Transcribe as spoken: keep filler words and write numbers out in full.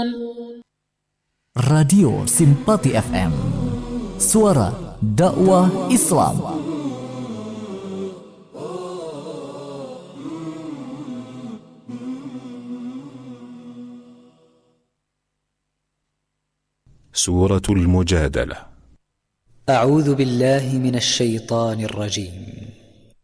Radio Simpati F M, suara dakwah Islam. سورة المجادلة. أعوذ بالله من الشيطان الرجيم.